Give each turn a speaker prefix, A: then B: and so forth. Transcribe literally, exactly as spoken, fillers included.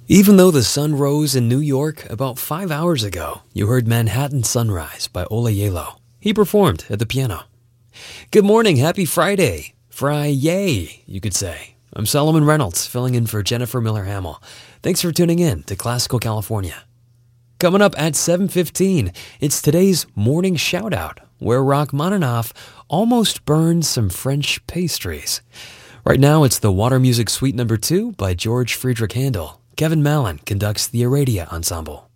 A: Even though the sun rose in New York about five hours ago, you heard Manhattan Sunrise by Ola Yelo. He performed at the piano. Good morning, happy Friday. Fry-yay, you could say. I'm Solomon Reynolds, filling in for Jennifer Miller-Hamill. Thanks for tuning in to Classical California. Coming up at seven fifteen, it's today's morning shout-out, where Rachmaninoff almost burned some French pastries. Right now, it's the Water Music Suite Number two by George Friedrich Handel. Kevin Mallon conducts the Aradia Ensemble.